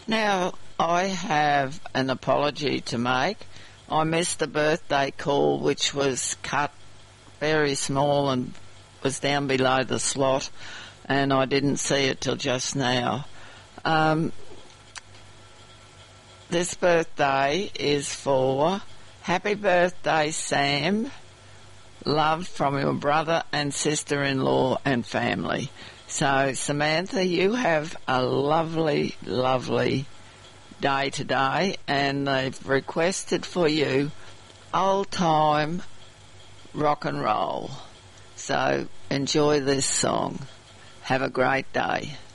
Now, I have an apology to make. I missed the birthday call, which was cut very small and was down below the slot, and I didn't see it till just now. This birthday is for Happy Birthday, Sam. Love from your brother and sister-in-law and family. So, Samantha, you have a lovely, lovely day today, and they've requested for you old-time rock and roll. So, enjoy this song. Have a great day.